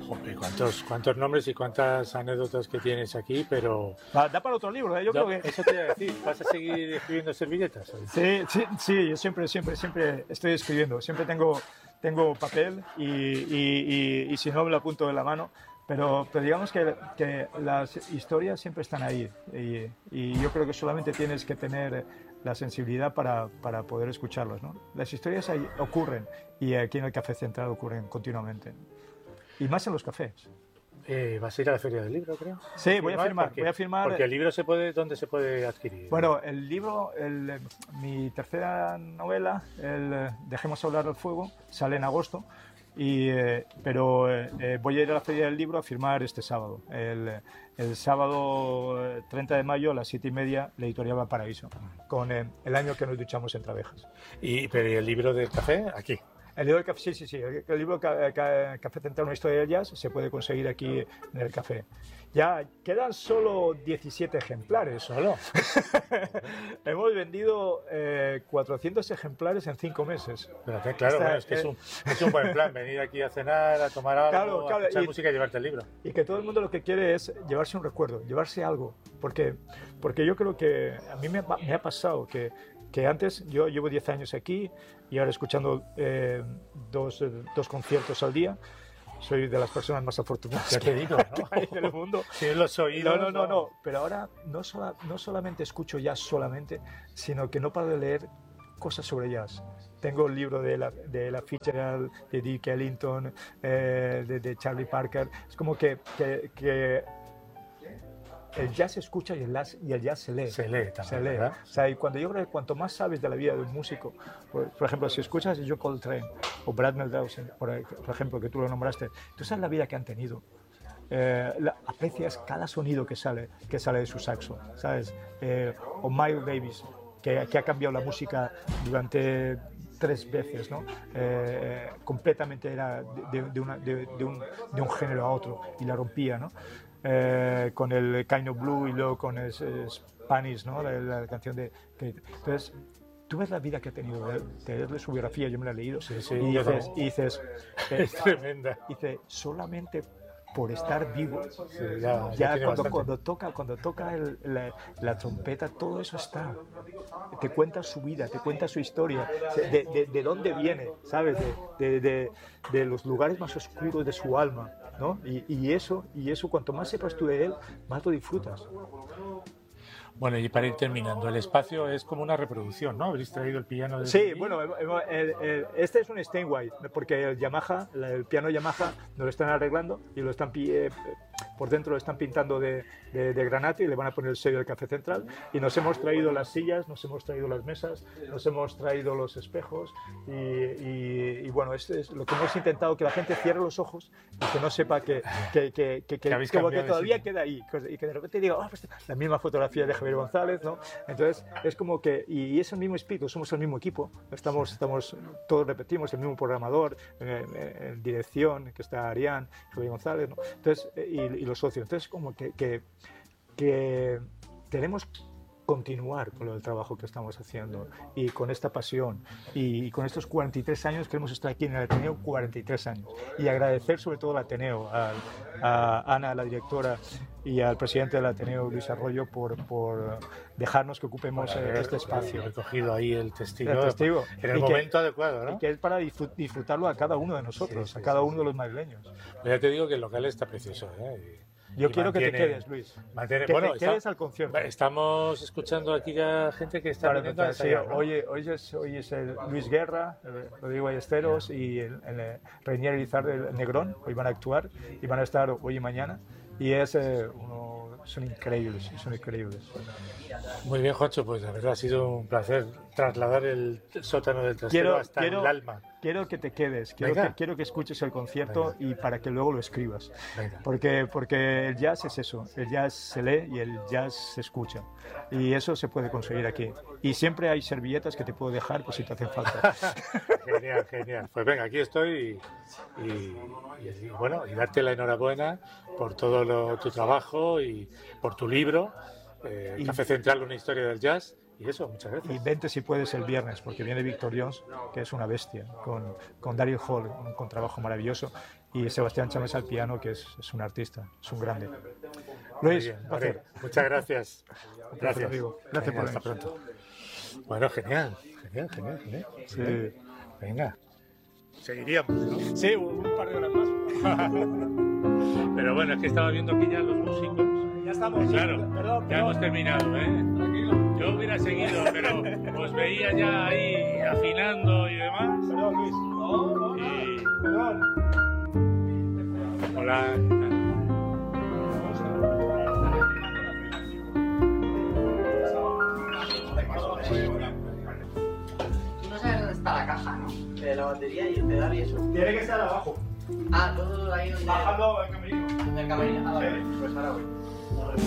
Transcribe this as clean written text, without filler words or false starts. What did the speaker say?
Joder, cuántos nombres y cuántas anécdotas que tienes aquí, pero... Da para otro libro, ¿eh? Yo creo que... Eso te iba a decir, ¿vas a seguir escribiendo servilletas? Sí, yo siempre estoy escribiendo, siempre tengo papel y si no me lo apunto en la mano, pero digamos que las historias siempre están ahí y yo creo que solamente tienes que tener la sensibilidad para poder escucharlos, ¿no? Las historias ahí ocurren y aquí en el Café Central ocurren continuamente y más en los cafés. ¿Vas a ir a la Feria del Libro, creo? Sí, voy a firmar. Porque el libro ¿dónde se puede adquirir? Bueno, el libro, mi tercera novela, Dejemos hablar del fuego, sale en agosto, pero voy a ir a la Feria del Libro a firmar este sábado. El sábado 30 de mayo a las 7:30, la editorial Valparaíso, con El año que nos duchamos entre abejas. Pero ¿y el libro del café? Aquí. El libro del café, sí. El libro Café Central, una historia del jazz, se puede conseguir aquí en el café. Ya quedan solo 17 ejemplares. ¿Solo? Hemos vendido 400 ejemplares en 5 meses. Pero claro, es que es un buen plan, venir aquí a cenar, a tomar algo, a escuchar música y llevarte el libro. Y que todo el mundo lo que quiere es llevarse un recuerdo, llevarse algo. Porque yo creo que a mí me ha pasado que antes, yo llevo 10 años aquí y ahora escuchando dos conciertos al día. Soy de las personas más afortunadas ya te digo, ¿no? que hay en el mundo. Sí, los oídos. No. Pero ahora no solamente escucho jazz solamente, sino que no paro de leer cosas sobre jazz. Tengo el libro de la Fitzgerald, de Duke Ellington, de Charlie Parker. Es como que el jazz se escucha y el jazz se lee. Se lee también, se lee. ¿verdad? O sea, y yo creo que cuanto más sabes de la vida de un músico, por ejemplo, si escuchas a John Coltrane o Brad Meldau, por ejemplo, que tú lo nombraste, tú sabes la vida que han tenido. Aprecias cada sonido que sale de su saxo, ¿sabes? O Miles Davis, que ha cambiado la música durante 3 veces, ¿no? Completamente era de un género a otro y la rompía, ¿no? Con el Kind of Blue y luego con Spanish, ¿no? La canción de... Entonces, tú ves la vida que ha tenido, te lees su biografía, yo me la he leído, sí, y dices es tremenda. Dice, solamente por estar vivo, ya cuando toca la trompeta, todo eso está. Te cuenta su vida, te cuenta su historia, de dónde viene, ¿sabes? De los lugares más oscuros de su alma, ¿no? Y eso, cuanto más sepas tú de él, más lo disfrutas. Bueno, y para ir terminando, el espacio es como una reproducción, ¿no? Habréis traído el piano de... Sí, bueno, este es un Steinway, porque el piano Yamaha nos lo están arreglando y lo están por dentro lo están pintando de granate y le van a poner el sello del Café Central. Y nos hemos traído las sillas, nos hemos traído las mesas, nos hemos traído los espejos y bueno, este es lo que hemos intentado, que la gente cierre los ojos y que no sepa que todavía queda ahí y que de repente diga, pues la misma fotografía de Javier González, ¿no? Entonces es como que, y es el mismo espíritu, somos el mismo equipo, estamos todos repetimos, el mismo programador, en dirección, que está Arián, Javier González, ¿no? Entonces, y los socios. Entonces, como que queremos continuar con el trabajo que estamos haciendo y con esta pasión y con estos 43 años queremos estar aquí en el Ateneo, 43 años, y agradecer sobre todo al Ateneo, a Ana, la directora, y al presidente del Ateneo, Luis Arroyo, por dejarnos que ocupemos este espacio. He cogido ahí el testigo en el momento adecuado, ¿no? Y que es para disfrutarlo a cada uno de nosotros, a cada uno de los madrileños. Ya te digo que el local está precioso, ¿eh? Yo quiero que te quedes, Luis. Que te quedes al concierto. Estamos escuchando aquí ya gente que está viniendo a ensayar, ¿no? Hoy es el Luis Guerra, Rodrigo Ballesteros y el Reinier Irizar del Negrón. Hoy van a actuar y van a estar hoy y mañana. Y son increíbles. Muy bien, Juancho, pues la verdad ha sido un placer trasladar el sótano del trastero hasta el alma. Quiero que te quedes, quiero que escuches el concierto. Venga. Y para que luego lo escribas. Venga. Porque el jazz es eso, el jazz se lee y el jazz se escucha. Y eso se puede conseguir aquí. Y siempre hay servilletas que te puedo dejar por si te hacen falta. Genial. Pues venga, aquí estoy y bueno, y darte la enhorabuena por todo tu trabajo y por tu libro, Café Central, una historia del jazz. Y eso, muchas gracias. Y vente si puedes el viernes, porque viene Víctor Jones, que es una bestia, con Daryl Hall, un contrabajo maravilloso. y Sebastián Chames al piano, que es un artista, es un grande. Muy Luis, bien, un placer. vale, muchas gracias. Gracias, amigo. Gracias Venga, por hasta venir. pronto. Bueno, genial. Sí. Venga. Seguiríamos, ¿no? Sí, un par de horas más. Pero bueno, es que estaba viendo aquí ya los músicos. Ya estamos. Claro, Perdón, ya hemos terminado, ¿eh? Yo hubiera seguido, pero os veía ya ahí afinando y demás. Perdón, Luis. Y... Perdón. Hola, ¿qué tal? Tú no sabes dónde está la caja, ¿no? De la batería y el pedal y eso. Tiene que estar abajo. Ah, todo ahí donde... Bajando el camerino. Donde el camerino. Ah, vale. Sí, pues ahora voy.